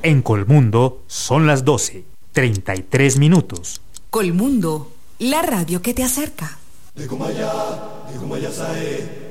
En Colmundo son las 12:33. Colmundo, la radio que te acerca.